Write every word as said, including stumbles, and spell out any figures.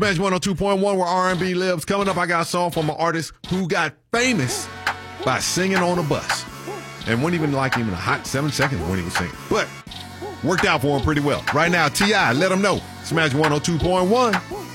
Smash one oh two point one where R and B lives. Coming up, I got a song from an artist who got famous by singing on a bus. And wasn't even like even a hot seven seconds when he was singing. But worked out for him pretty well. Right now, T I, let him know. Smash one oh two point one.